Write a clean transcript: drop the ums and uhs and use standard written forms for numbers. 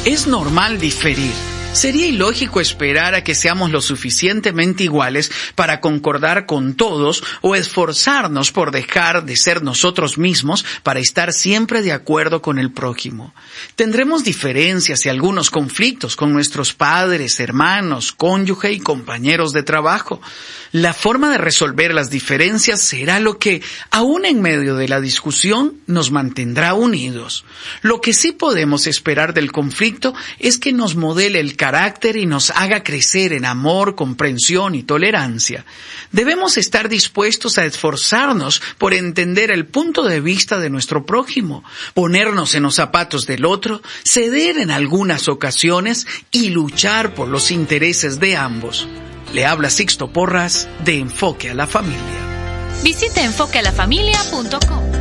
Es normal diferir. Sería ilógico esperar a que seamos lo suficientemente iguales para concordar con todos o esforzarnos por dejar de ser nosotros mismos para estar siempre de acuerdo con el prójimo. Tendremos diferencias y algunos conflictos con nuestros padres, hermanos, cónyuge y compañeros de trabajo. La forma de resolver las diferencias será lo que, aún en medio de la discusión, nos mantendrá unidos. Lo que sí podemos esperar del conflicto es que nos modele el carácter y nos haga crecer en amor, comprensión y tolerancia. Debemos estar dispuestos a esforzarnos por entender el punto de vista de nuestro prójimo, ponernos en los zapatos del otro, ceder en algunas ocasiones y luchar por los intereses de ambos. Le habla Sixto Porras de Enfoque a la Familia. Visite enfoquealafamilia.com.